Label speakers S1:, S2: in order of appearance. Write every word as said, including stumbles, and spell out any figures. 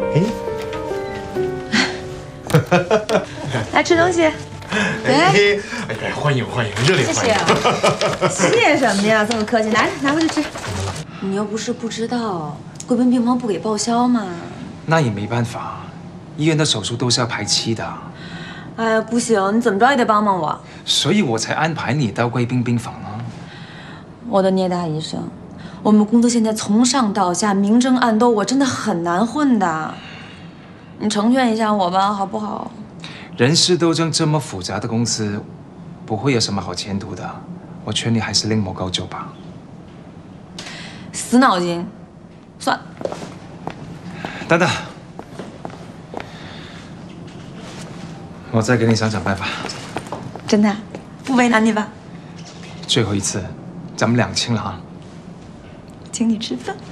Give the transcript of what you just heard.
S1: 哎，来吃东西。
S2: 哎，哎，欢迎欢迎，热烈欢迎！
S1: 谢谢什么呀，这么客气，拿着拿回去吃。
S3: 你又不是不知道，贵宾病房不给报销嘛。
S4: 那也没办法，医院的手术都是要排期的。
S3: 哎呀，不行，你怎么着也得帮帮我。
S4: 所以我才安排你到贵宾病房啊。
S3: 我的聂大医生，我们公司现在从上到下明争暗斗，我真的很难混的。你成全一下我吧，好不好？
S4: 人事斗争这么复杂的公司，不会有什么好前途的。我劝你还是另谋高就吧。
S3: 死脑筋，算了。
S4: 等等，我再给你想想办法。
S3: 真的，不为难你吧？
S4: 最后一次，咱们两清了啊。
S3: 请你吃饭。